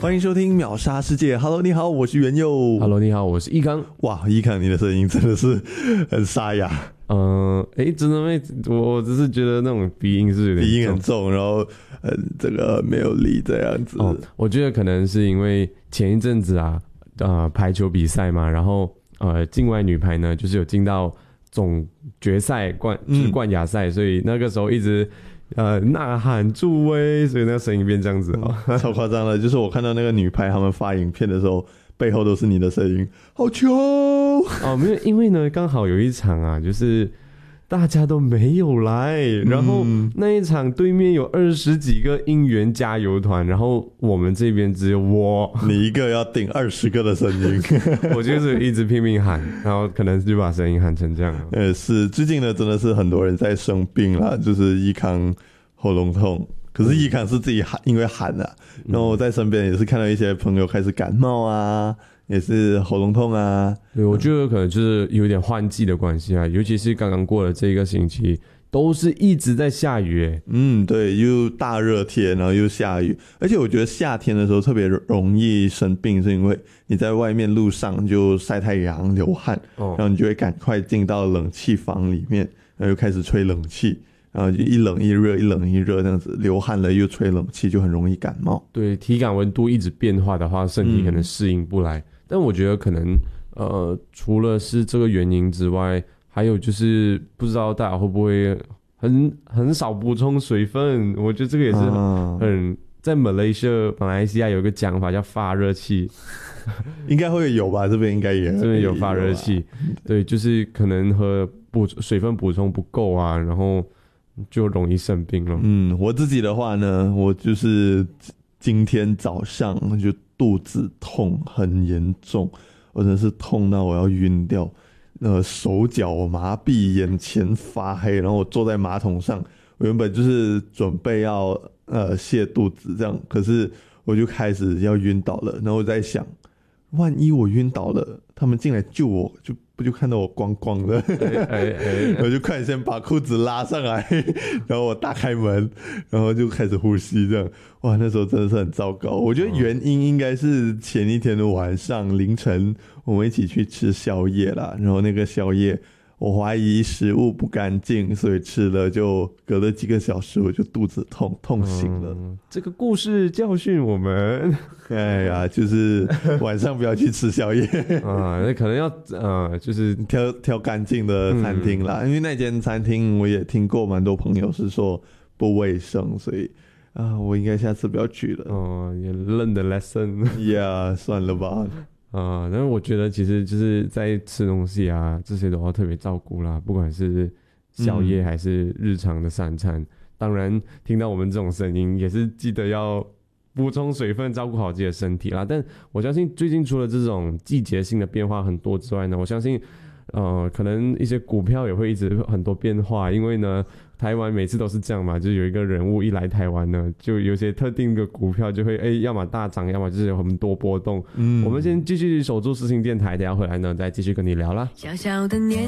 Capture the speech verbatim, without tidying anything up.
欢迎收听秒杀世界。Hello， 你好，我是元佑。 Hello， 你好，我是一刚。 哇，一刚，你的声音真的是很沙哑。 嗯，哎、欸，真的没，我只是觉得那种鼻音是有点重， 鼻音很重，然后呃，这个没有力这样子。 哦，我觉得可能是因为前一阵子啊，呃，排球比赛嘛，然后呃，境外女排呢，就是有进到总决赛冠，就是冠亚赛、嗯，所以那个时候一直。呃，呐喊助威，所以那个声音变这样子哦、 嗯，超夸张的。就是我看到那个女排他们发影片的时候，背后都是你的声音，好球哦！没有，因为呢，刚好有一场啊，就是大家都没有来，然后那一场对面有二十几个应援加油团，然后我们这边只有我， 你一个要顶二十个的声音， 我就是一直拼命喊，然后可能就把声音喊成这样了。 呃，是最近呢，真的是很多人在生病啦，就是一康喉咙痛，可是一康是自己喊，因为喊啊，然后我在身边也是看到一些朋友开始感冒啊。也是喉咙痛啊， 对，我觉得可能就是有点换季的关系啊，尤其是刚刚过了这个星期，都是一直在下雨诶。 嗯，对，又大热天，然后又下雨，而且我觉得夏天的时候特别容易生病，是因为你在外面路上就晒太阳、流汗，哦、然后你就会赶快进到冷气房里面，然后又开始吹冷气。然后就一冷一热，一冷一热这样子，流汗了又吹冷气，就很容易感冒。 对，体感温度一直变化的话，身体可能适应不来。嗯、但我觉得可能，呃，除了是这个原因之外，还有就是不知道大家会不会很很少补充水分。我觉得这个也是很，啊、很在马来西亚马来西亚有一个讲法叫发热气， 应该会有吧？这边应该也这边有发热气，对，就是可能和补水分补充不够啊，然后。就容易生病了。 嗯，我自己的话呢，我就是今天早上就肚子痛很严重，我真的是痛到我要晕掉，呃，手脚麻痹，眼前发黑，然后我坐在马桶上，我原本就是准备要呃泻肚子这样，可是我就开始要晕倒了，然后我在想，万一我晕倒了，他们进来救我，就不就看到我光光的，哎哎哎我就快点先把裤子拉上来，然后我打开门，然后就开始呼吸，这样，哇，那时候真的是很糟糕。我觉得原因应该是前一天的晚上凌晨，我们一起去吃宵夜啦，然后那个宵夜。我怀疑食物不干净，所以吃了就隔了几个小时，我就肚子痛，痛醒了。 嗯、这个故事教训我们， 哎呀，就是晚上不要去吃宵夜啊，那可能要呃，就是挑挑干净的餐厅啦、嗯，因为那间餐厅我也听过蛮多朋友是说不卫生，所以啊，我应该下次不要去了。 哦，也 learn the lesson， 呀、yeah, 算了吧。 啊、呃，但是我觉得其实就是在吃东西啊，这些都要特别照顾啦，不管是宵夜还是日常的三餐。嗯、当然，听到我们这种声音，也是记得要补充水分，照顾好自己的身体啦。但我相信最近除了这种季节性的变化很多之外呢，我相信，呃，可能一些股票也会一直很多变化，因为呢。台湾每次都是这样嘛，就是有一个人物一来台湾呢，就有些特定的股票就会哎，要么大涨，要么就是有很多波动。嗯，我们先继续守住世新电台，等一下回来呢再继续跟你聊啦。小小的年